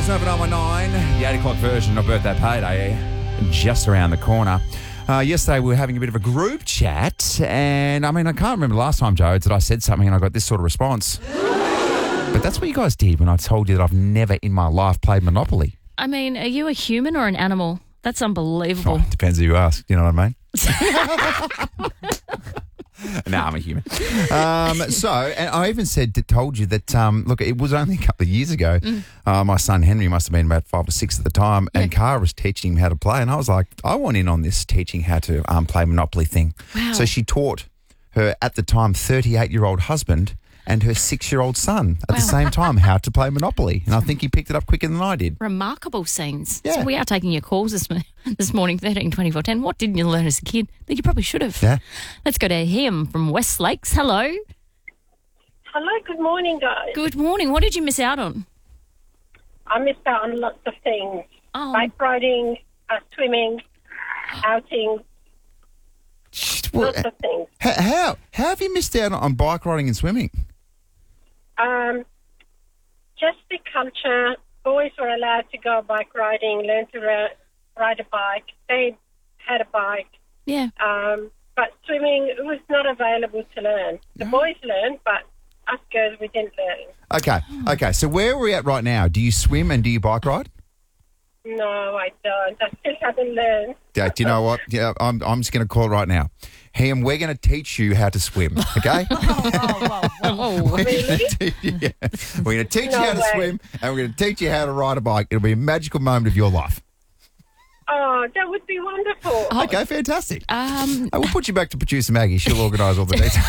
over 919, the 8 o'clock version of Birthday Payday, just around the corner. Yesterday we were having a bit of a group chat, and I can't remember the last time, Joe, that I said something and I got this sort of response. But that's what you guys did when I told you that I've never in my life played Monopoly. Are you a human or an animal? That's unbelievable. Oh, depends who you ask, you know what I mean? No, I'm a human. And I even told you that, look, it was only a couple of years ago. My son Henry must have been about 5 or 6 at the time, and Cara was teaching him how to play. And I was like, I want in on this teaching how to play Monopoly thing. Wow. So she taught her, at the time, 38-year-old husband and her 6-year-old son at the same time how to play Monopoly. And I think he picked it up quicker than I did. Remarkable scenes. Yeah. So we are taking your calls this morning, 13 24 10. What didn't you learn as a kid that you probably should have? Yeah. Let's go to him from West Lakes. Hello. Hello, good morning, guys. Good morning. What did you miss out on? I missed out on lots of things. Oh. Bike riding, swimming, outing, lots of things. How have you missed out on bike riding and swimming? Just the culture. Boys were allowed to go bike riding, learn to ride a bike. They had a bike. Yeah. But swimming was not available to learn. The boys learned, but us girls, we didn't learn. Okay. So where are we at right now? Do you swim and do you bike ride? No, I don't. I still haven't learned. Do you know what? Yeah, I'm just going to call it right now. Ham, we're going to teach you how to swim, okay? Oh. Really? We're going to teach you how to way. swim, and we're going to teach you how to ride a bike. It'll be a magical moment of your life. Oh, that would be wonderful. Okay, fantastic. Um, We'll put you back to producer Maggie. She'll organise all the details.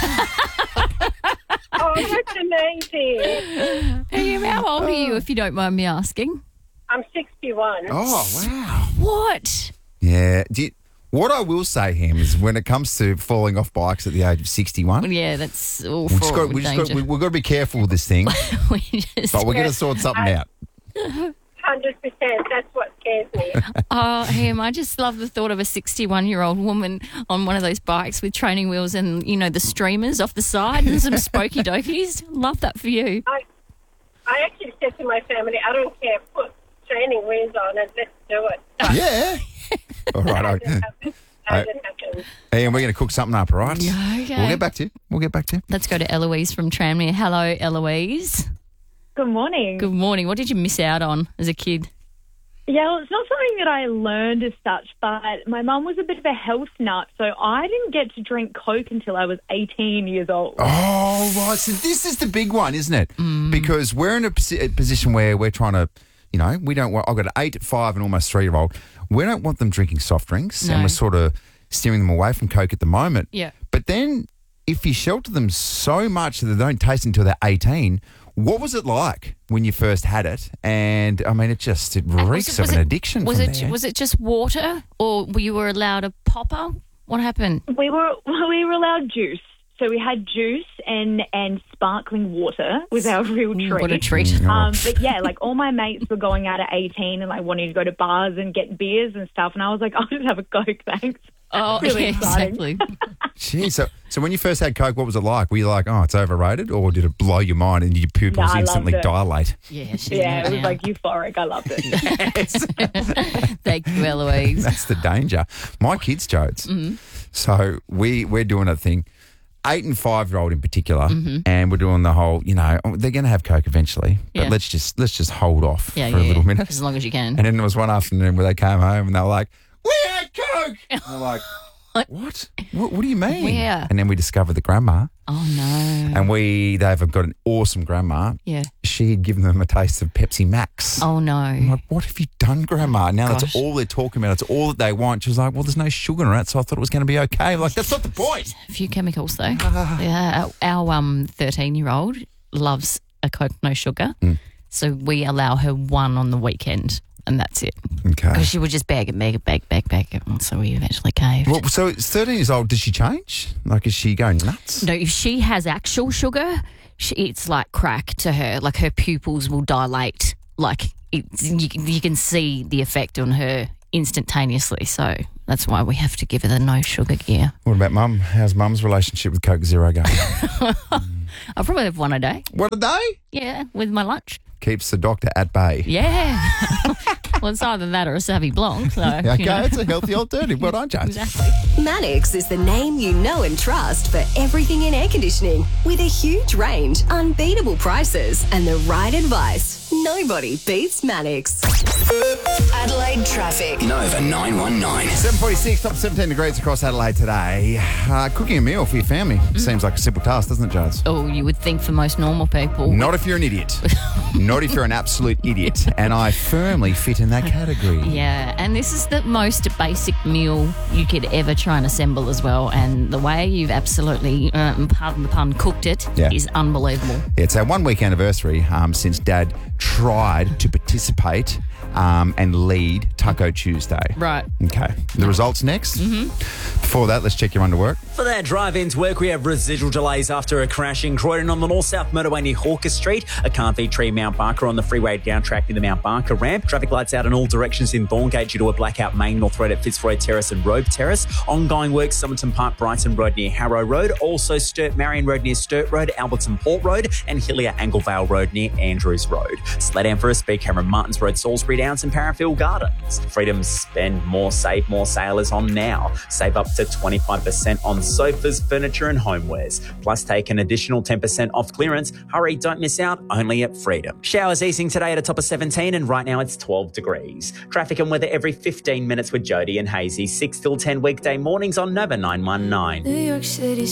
Oh, that's amazing. Ham, how old are you, if you don't mind me asking? I'm 61. Oh, wow. What? Yeah. What I will say, Ham, is when it comes to falling off bikes at the age of 61, Yeah, that's all we've fraught with danger. got to be careful with this thing, but we're going to sort something out. 100%. That's what scares me. Oh, Ham, I just love the thought of a 61-year-old woman on one of those bikes with training wheels and, the streamers off the side and some spokey dokies. Love that for you. I actually said to my family, I don't care, put training wheels on and let's do it. Yeah. All right. Hasn't happened. Hey, and we're going to cook something up, all right? Okay. We'll get back to you. Let's go to Eloise from Tranmere. Hello, Eloise. Good morning. Good morning. What did you miss out on as a kid? Yeah, well, it's not something that I learned as such, but my mum was a bit of a health nut, so I didn't get to drink Coke until I was 18 years old. Oh, right. So this is the big one, isn't it? Because we're in a position where we're trying to, we don't want, I've got an 8, 5 and almost 3-year-old. We don't want them drinking soft drinks, and we're sort of steering them away from Coke at the moment. Yeah. But then if you shelter them so much that they don't taste until they're 18, what was it like when you first had it? And, it reeks of an addiction from there. Was it just water, or you were allowed a popper? What happened? We were allowed juice. So we had juice and sparkling water was our real treat. What a treat. But yeah, all my mates were going out at 18 and wanting to go to bars and get beers and stuff. And I was like, I'll just have a Coke, thanks. Oh, Really yeah, exciting. exactly. Gee, so when you first had Coke, what was it like? Were you like, oh, it's overrated? Or did it blow your mind and your pupils Nah, I instantly loved it. dilate? Yeah, Yeah, it was euphoric. I loved it. Thank you, Eloise. That's the danger. My kids, Jodes. So we're doing a thing. 8 and 5-year-old in particular, and we're doing the whole, they're going to have Coke eventually, but Yeah. let's just hold off for Yeah, a little minute. as long as you can. And then there was one afternoon where they came home and they were like, "We had Coke." And I'm like, "What? What do you mean?" Where? And then we discovered the grandma, Oh no. and they've got an awesome grandma. Yeah. She had given them a taste of Pepsi Max. Oh no. I'm like, what have you done, Grandma? Now Gosh. that's all they're talking about. It's all that they want. She was like, well, there's no sugar in it, so I thought it was going to be okay. I'm like, that's not the point. A few chemicals though. Yeah. Our 13-year-old loves a Coke no sugar, so we allow her one on the weekend, and that's it. Okay. Because she would just bag it, and so we eventually caved. Well, so it's 13 years old. Does she change? Is she going nuts? No, if she has actual sugar, it's like crack to her. Like her pupils will dilate. You can see the effect on her instantaneously. So that's why we have to give her the no sugar gear. What about Mum? How's Mum's relationship with Coke Zero going? I'll probably have one a day. What a day? Yeah, with my lunch. keeps the doctor at bay. Yeah. Well, it's either that or a Savvy Blanc. So, Okay, you know. it's a healthy alternative. Well done, Jones. Exactly. Mannix is the name you know and trust for everything in air conditioning. With a huge range, unbeatable prices, and the right advice. Nobody beats Mannix. Adelaide traffic. Nova 919. 7:46, top 17 degrees across Adelaide today. Cooking a meal for your family seems like a simple task, doesn't it, Jones? Oh, you would think for most normal people. Not if you're an idiot. Not if you're an absolute idiot. And I firmly fit in that category. Yeah, and this is the most basic meal you could ever try and assemble as well. And the way you've absolutely, pardon the pun, cooked it is unbelievable. It's our 1 week anniversary since Dad tried to participate and lead Taco Tuesday. Right. Okay. The results next. Before that, let's check your underwork. For that drive-in to work, we have residual delays after a crash in Croydon on the north-south motorway near Hawker Street. A car V tree Mount Barker on the freeway down track near the Mount Barker ramp. Traffic lights out in all directions in Thorngate due to a blackout main North Road at Fitzroy Terrace and Robe Terrace. Ongoing work, Somerton Park, Brighton Road near Harrow Road. Also Sturt Marion Road near Sturt Road, Alberton Port Road, and Hillier Anglevale Road near Andrews Road. Slow down for a speed camera, Martins Road, Salisbury Downs and Parafield Gardens. Freedom Spend More Save More sale is on now. Save up to 25% on sofas, furniture and homewares. Plus take an additional 10% off clearance. Hurry, don't miss out, only at Freedom. Showers easing today at a top of 17 and right now it's 12 degrees. Traffic and weather every 15 minutes with Jody and Hazy. 6 till 10 weekday mornings on Nova 919. New York City